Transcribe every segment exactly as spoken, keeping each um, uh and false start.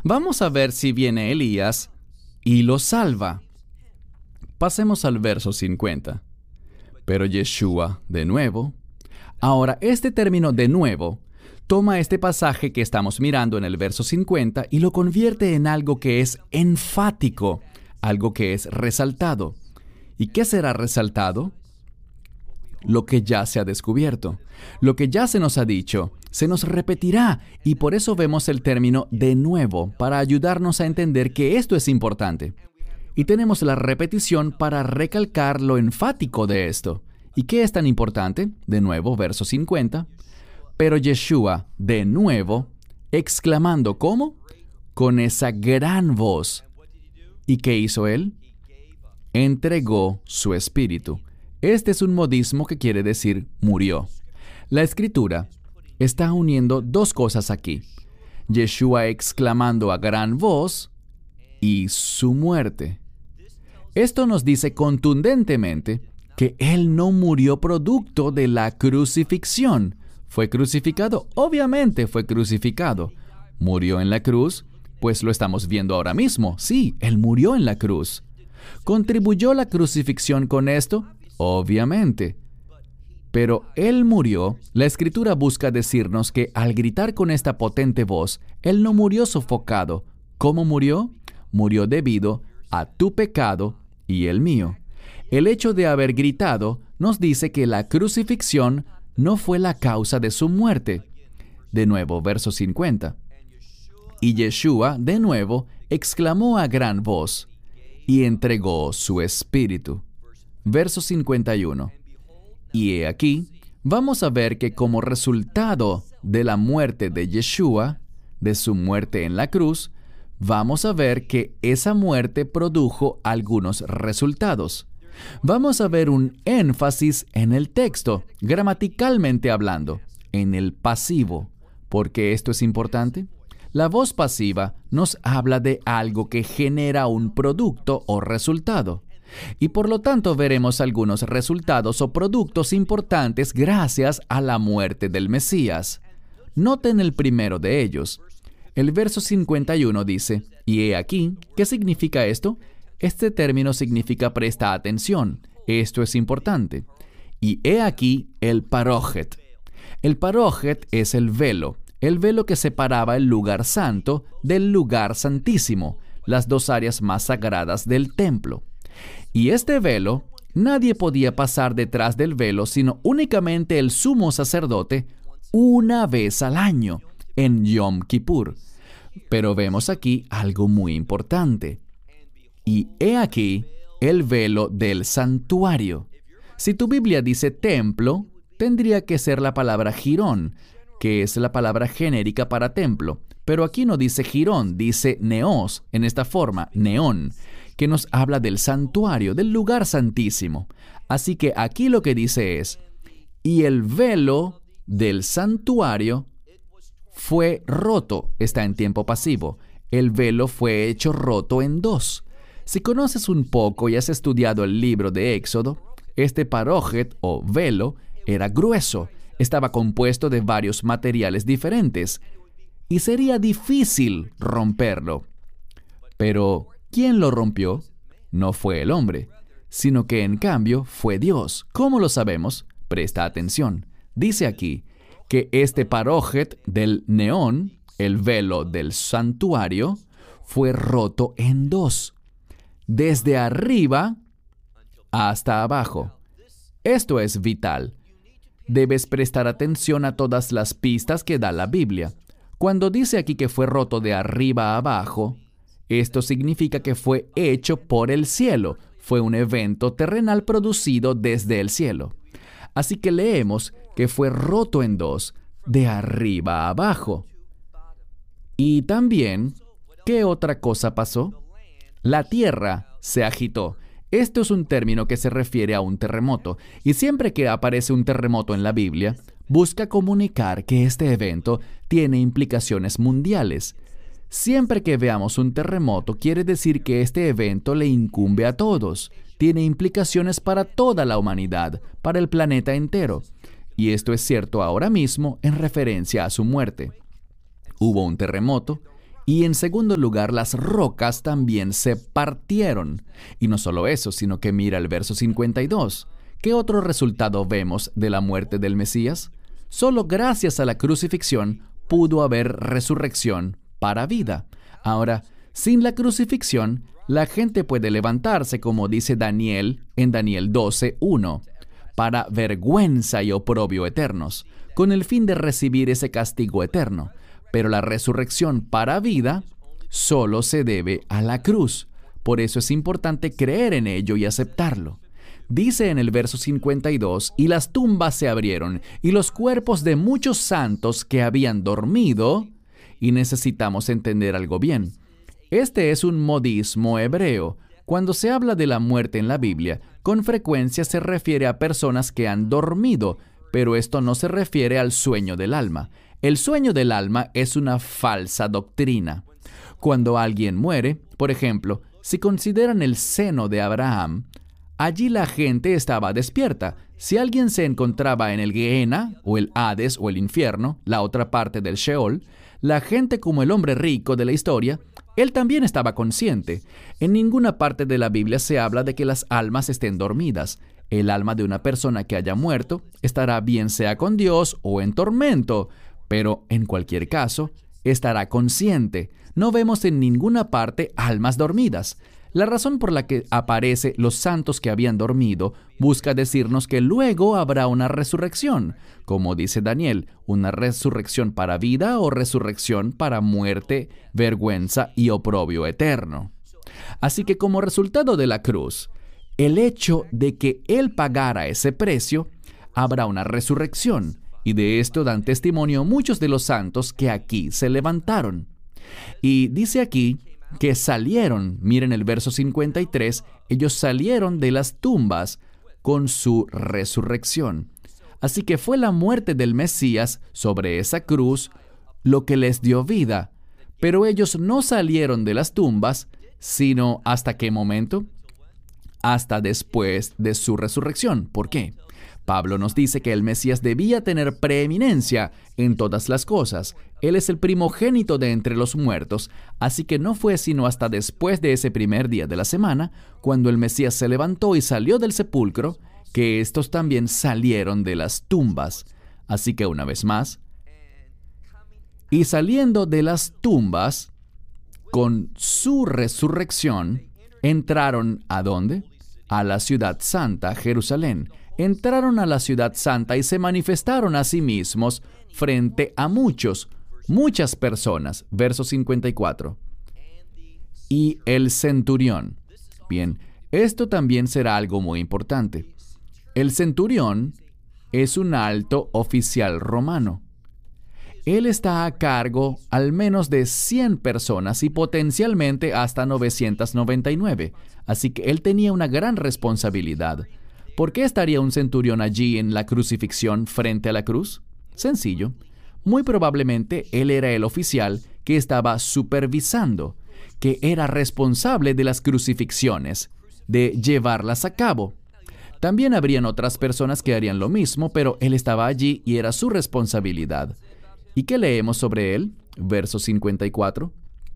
Vamos a ver si viene Elías y lo salva. Pasemos al verso cincuenta. Pero Yeshua, de nuevo. Ahora, este término de nuevo toma este pasaje que estamos mirando en el verso cincuenta y lo convierte en algo que es enfático, algo que es resaltado. ¿Y qué será resaltado? Lo que ya se ha descubierto, lo que ya se nos ha dicho, se nos repetirá, y por eso vemos el término de nuevo, para ayudarnos a entender que esto es importante. Y tenemos la repetición para recalcar lo enfático de esto. ¿Y qué es tan importante? De nuevo, verso cincuenta. Pero Yeshua, de nuevo, exclamando, ¿cómo? Con esa gran voz. ¿Y qué hizo él? Entregó su espíritu. Este es un modismo que quiere decir murió. La Escritura está uniendo dos cosas aquí. Yeshua exclamando a gran voz y su muerte. Esto nos dice contundentemente que Él no murió producto de la crucifixión. ¿Fue crucificado? Obviamente fue crucificado. ¿Murió en la cruz? Pues lo estamos viendo ahora mismo. Sí, Él murió en la cruz. ¿Contribuyó la crucifixión con esto? Obviamente. Pero Él murió. La Escritura busca decirnos que al gritar con esta potente voz, Él no murió sofocado. ¿Cómo murió? Murió debido a tu pecado y el mío. El hecho de haber gritado nos dice que la crucifixión no fue la causa de su muerte. De nuevo, verso cincuenta. Y Yeshua, de nuevo, exclamó a gran voz y entregó su espíritu. Verso cincuenta y uno. Y he aquí, vamos a ver que como resultado de la muerte de Yeshua, de su muerte en la cruz, vamos a ver que esa muerte produjo algunos resultados. Vamos a ver un énfasis en el texto, gramaticalmente hablando, en el pasivo. ¿Por qué esto es importante? La voz pasiva nos habla de algo que genera un producto o resultado. Y por lo tanto veremos algunos resultados o productos importantes gracias a la muerte del Mesías. Noten el primero de ellos. El verso cincuenta y uno dice, y he aquí, ¿qué significa esto? Este término significa presta atención. Esto es importante. Y he aquí el parójet. El parójet es el velo, el velo que separaba el lugar santo del lugar santísimo, las dos áreas más sagradas del templo. Y este velo, nadie podía pasar detrás del velo, sino únicamente el sumo sacerdote una vez al año, en Yom Kippur. Pero vemos aquí algo muy importante. Y he aquí el velo del santuario. Si tu Biblia dice templo, tendría que ser la palabra jirón, que es la palabra genérica para templo. Pero aquí no dice jirón, dice neos, en esta forma, neón, que nos habla del santuario, del lugar santísimo. Así que aquí lo que dice es, y el velo del santuario fue roto, está en tiempo pasivo. El velo fue hecho roto en dos. Si conoces un poco y has estudiado el libro de Éxodo, este parójet o velo era grueso, estaba compuesto de varios materiales diferentes y sería difícil romperlo. Pero, ¿quién lo rompió? No fue el hombre, sino que en cambio fue Dios. ¿Cómo lo sabemos? Presta atención. Dice aquí que este parójet del neón, el velo del santuario, fue roto en dos, desde arriba hasta abajo. Esto es vital. Debes prestar atención a todas las pistas que da la Biblia. Cuando dice aquí que fue roto de arriba a abajo, esto significa que fue hecho por el cielo. Fue un evento terrenal producido desde el cielo. Así que leemos que fue roto en dos, de arriba a abajo. Y también, ¿qué otra cosa pasó? La tierra se agitó. Esto es un término que se refiere a un terremoto, y siempre que aparece un terremoto en la Biblia, busca comunicar que este evento tiene implicaciones mundiales. Siempre que veamos un terremoto, quiere decir que este evento le incumbe a todos. Tiene implicaciones para toda la humanidad, para el planeta entero. Y esto es cierto ahora mismo en referencia a su muerte. Hubo un terremoto Y en segundo lugar, las rocas también se partieron. Y no solo eso, sino que mira el verso cincuenta y dos. ¿Qué otro resultado vemos de la muerte del Mesías? Solo gracias a la crucifixión pudo haber resurrección para vida. Ahora, sin la crucifixión, la gente puede levantarse, como dice Daniel en Daniel doce, uno, para vergüenza y oprobio eternos, con el fin de recibir ese castigo eterno. Pero la resurrección para vida solo se debe a la cruz. Por eso es importante creer en ello y aceptarlo. Dice en el verso cincuenta y dos, y las tumbas se abrieron, y los cuerpos de muchos santos que habían dormido, y necesitamos entender algo bien. Este es un modismo hebreo. Cuando se habla de la muerte en la Biblia, con frecuencia se refiere a personas que han dormido, pero esto no se refiere al sueño del alma. El sueño del alma es una falsa doctrina. Cuando alguien muere, por ejemplo, si consideran el seno de Abraham, allí la gente estaba despierta. Si alguien se encontraba en el Gehenna, o el Hades, o el infierno, la otra parte del Sheol, la gente como el hombre rico de la historia, él también estaba consciente. En ninguna parte de la Biblia se habla de que las almas estén dormidas. El alma de una persona que haya muerto estará bien sea con Dios o en tormento, pero en cualquier caso, estará consciente. No vemos en ninguna parte almas dormidas. La razón por la que aparece los santos que habían dormido busca decirnos que luego habrá una resurrección, como dice Daniel, una resurrección para vida o resurrección para muerte, vergüenza y oprobio eterno. Así que como resultado de la cruz, el hecho de que Él pagara ese precio, habrá una resurrección, y de esto dan testimonio muchos de los santos que aquí se levantaron. Y dice aquí que salieron, miren el verso cincuenta y tres, ellos salieron de las tumbas con su resurrección. Así que fue la muerte del Mesías sobre esa cruz lo que les dio vida. Pero ellos no salieron de las tumbas, sino ¿hasta qué momento? Hasta después de su resurrección. ¿Por qué? Pablo nos dice que el Mesías debía tener preeminencia en todas las cosas. Él es el primogénito de entre los muertos, así que no fue sino hasta después de ese primer día de la semana, cuando el Mesías se levantó y salió del sepulcro, que estos también salieron de las tumbas. Así que una vez más, y saliendo de las tumbas, con su resurrección, entraron ¿a dónde? A la ciudad santa, Jerusalén. Entraron a la ciudad santa y se manifestaron a sí mismos frente a muchos, muchas personas. Verso cincuenta y cuatro. Y el centurión. Bien, esto también será algo muy importante. El centurión es un alto oficial romano. Él está a cargo al menos de cien personas y potencialmente hasta novecientas noventa y nueve. Así que él tenía una gran responsabilidad. ¿Por qué estaría un centurión allí en la crucifixión frente a la cruz? Sencillo. Muy probablemente él era el oficial que estaba supervisando, que era responsable de las crucifixiones, de llevarlas a cabo. También habrían otras personas que harían lo mismo, pero él estaba allí y era su responsabilidad. ¿Y qué leemos sobre él? Verso cincuenta y cuatro.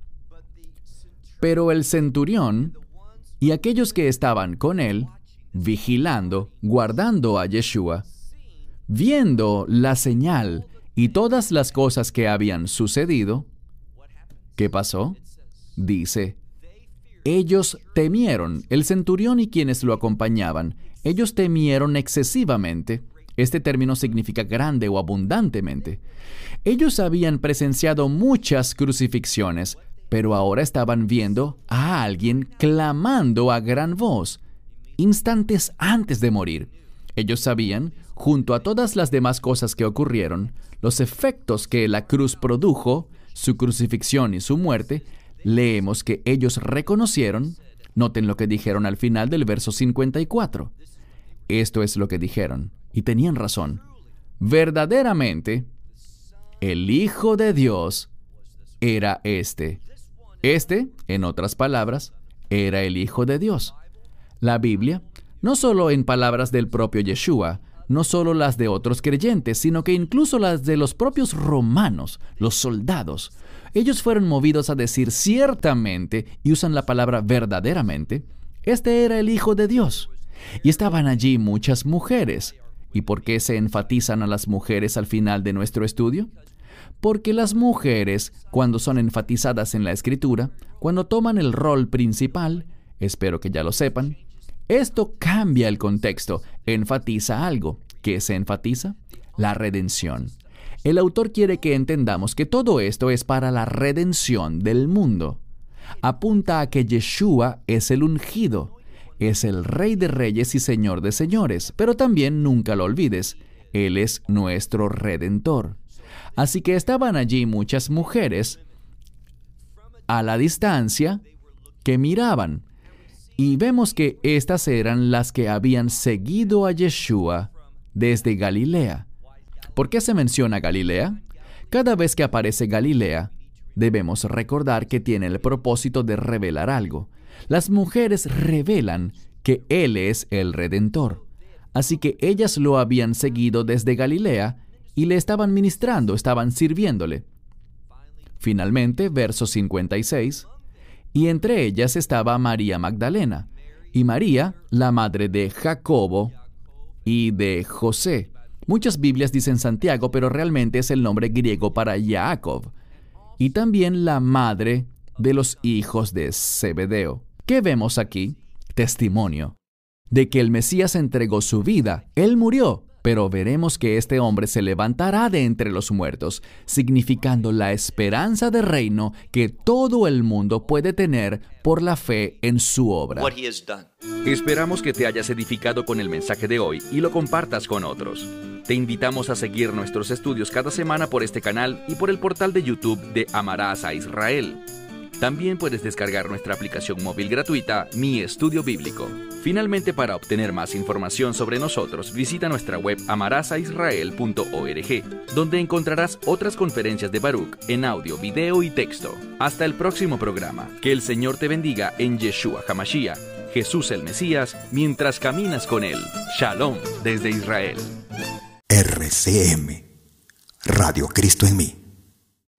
Pero el centurión y aquellos que estaban con él, vigilando, guardando a Yeshua, viendo la señal y todas las cosas que habían sucedido, ¿qué pasó? Dice, ellos temieron, el centurión y quienes lo acompañaban, ellos temieron excesivamente. Este término significa grande o abundantemente. Ellos habían presenciado muchas crucifixiones, pero ahora estaban viendo a alguien clamando a gran voz, instantes antes de morir. Ellos sabían, junto a todas las demás cosas que ocurrieron, los efectos que la cruz produjo, su crucifixión y su muerte. Leemos que ellos reconocieron, noten lo que dijeron al final del verso cincuenta y cuatro. Esto es lo que dijeron, y tenían razón. Verdaderamente, el Hijo de Dios era este. Este, en otras palabras, era el Hijo de Dios. La Biblia, no solo en palabras del propio Yeshua, no solo las de otros creyentes, sino que incluso las de los propios romanos, los soldados. Ellos fueron movidos a decir ciertamente, y usan la palabra verdaderamente, este era el Hijo de Dios. Y estaban allí muchas mujeres. ¿Y por qué se enfatizan a las mujeres al final de nuestro estudio? Porque las mujeres, cuando son enfatizadas en la Escritura, cuando toman el rol principal, espero que ya lo sepan, esto cambia el contexto, enfatiza algo. ¿Qué se enfatiza? La redención. El autor quiere que entendamos que todo esto es para la redención del mundo. Apunta a que Yeshua es el ungido, es el Rey de Reyes y Señor de Señores, pero también nunca lo olvides, Él es nuestro Redentor. Así que estaban allí muchas mujeres a la distancia que miraban. Y vemos que estas eran las que habían seguido a Yeshua desde Galilea. ¿Por qué se menciona Galilea? Cada vez que aparece Galilea, debemos recordar que tiene el propósito de revelar algo. Las mujeres revelan que Él es el Redentor. Así que ellas lo habían seguido desde Galilea y le estaban ministrando, estaban sirviéndole. Finalmente, verso cincuenta y seis, y entre ellas estaba María Magdalena, y María, la madre de Jacobo y de José. Muchas Biblias dicen Santiago, pero realmente es el nombre griego para Jacob. Y también la madre de los hijos de Zebedeo. ¿Qué vemos aquí? Testimonio de que el Mesías entregó su vida. Él murió, pero veremos que este hombre se levantará de entre los muertos, significando la esperanza de reino que todo el mundo puede tener por la fe en su obra. Esperamos que te hayas edificado con el mensaje de hoy y lo compartas con otros. Te invitamos a seguir nuestros estudios cada semana por este canal y por el portal de YouTube de Amarás a Israel. También puedes descargar nuestra aplicación móvil gratuita, Mi Estudio Bíblico. Finalmente, para obtener más información sobre nosotros, visita nuestra web amarás a israel punto org, donde encontrarás otras conferencias de Baruch en audio, video y texto. Hasta el próximo programa. Que el Señor te bendiga en Yeshua HaMashiach, Jesús el Mesías, mientras caminas con Él. Shalom desde Israel. R C M, Radio Cristo en mí.